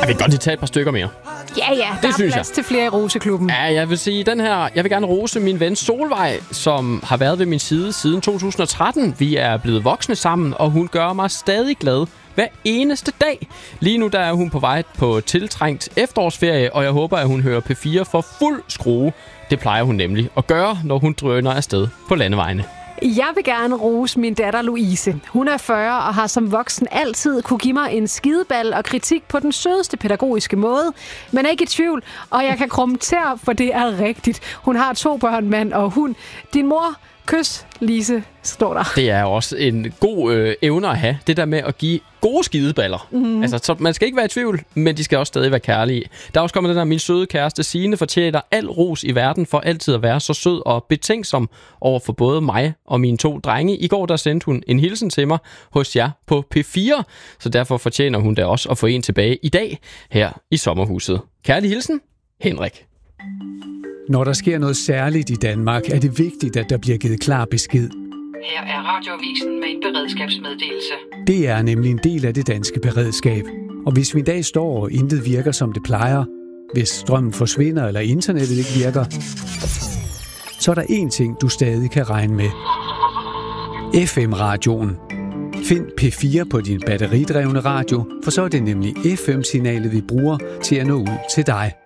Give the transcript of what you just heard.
Jeg vil godt lige tage et par stykker mere. Ja, der er plads til flere i Roseklubben. Ja, jeg vil sige, jeg vil gerne rose min ven Solvej, som har været ved min side siden 2013. Vi er blevet voksne sammen, og hun gør mig stadig glad hver eneste dag. Lige nu der er hun på vej på tiltrængt efterårsferie, og jeg håber, at hun hører P4 for fuld skrue. Det plejer hun nemlig at gøre, når hun drøner afsted på landevejene. Jeg vil gerne rose min datter Louise. Hun er 40 og har som voksen altid kunne give mig en skideball og kritik på den sødeste pædagogiske måde. Men er ikke i tvivl, og jeg kan krumme tær, for det er rigtigt. Hun har 2 børn, mand og hund. Din mor, kys, Lise, står der. Det er også en god evne at have. Det der med at give gode skideballer. Altså, så man skal ikke være i tvivl, men de skal også stadig være kærlige. Der er også kommet den der, min søde kæreste Signe fortjener al ros i verden for altid at være så sød og betænksom over for både mig og mine 2 drenge. I går der sendte hun en hilsen til mig hos jer på P4, så derfor fortjener hun da også at få en tilbage i dag her i sommerhuset. Kærlig hilsen, Henrik. Når der sker noget særligt i Danmark, er det vigtigt, at der bliver givet klar besked. Her er Radioavisen med en beredskabsmeddelelse. Det er nemlig en del af det danske beredskab. Og hvis vi i dag står og intet virker, som det plejer, hvis strømmen forsvinder eller internettet ikke virker, så er der én ting, du stadig kan regne med. FM-radioen. Find P4 på din batteridrevne radio, for så er det nemlig FM-signalet, vi bruger til at nå ud til dig.